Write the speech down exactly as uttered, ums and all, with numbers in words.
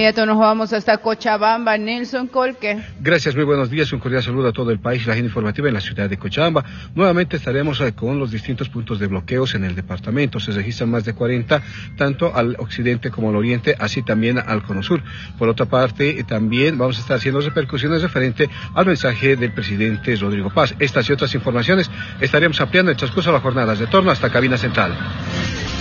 inmediato nos vamos hasta Cochabamba. Nelson Colque. Gracias, muy buenos días. Un cordial saludo a todo el país y la agenda informativa en la ciudad de Cochabamba. Nuevamente estaremos con los distintos puntos de bloqueos en el departamento. Se registran más de cuarenta, tanto al occidente como al oriente, así también al cono sur. Por otra parte, también vamos a estar haciendo repercusiones referente al mensaje del presidente Rodrigo Paz. Estas y otras informaciones estaremos ampliando en el transcurso de la jornada. Retorno hasta cabina central.